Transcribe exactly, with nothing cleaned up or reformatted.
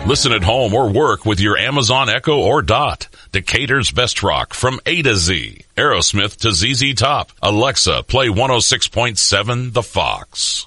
Listen at home or work with your Amazon Echo or Dot. Decatur's best rock from A to Z. Aerosmith to Z Z Top. Alexa, play one oh six point seven The Fox.